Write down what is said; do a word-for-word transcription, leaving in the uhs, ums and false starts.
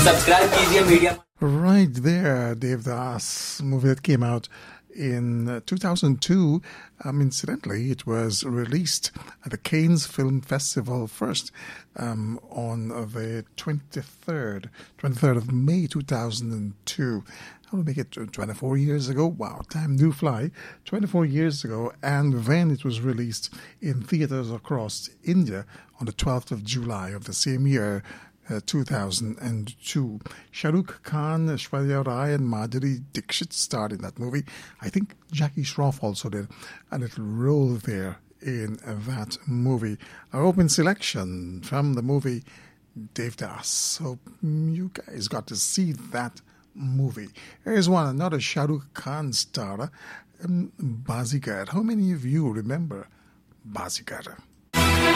Subscribe कीजिए media. Right there, Devdas, movie that came out in uh, two thousand two. Um, incidentally, it was released at the Cannes Film Festival first um, on the twenty-third, twenty-third of May two thousand two. I will make it twenty-four years ago. Wow, time do fly. twenty-four years ago, and then it was released in theaters across India on the twelfth of July of the same year. Uh, two thousand two. Shah Rukh Khan, Aishwarya Rai and Madhuri Dixit starred in that movie. I think Jackie Shroff also did a little role there in uh, that movie. Our open selection from the movie Devdas. Hope you guys got to see that movie. Here's one, another Shah Rukh Khan star, um, Bazigar. How many of you remember Bazigar?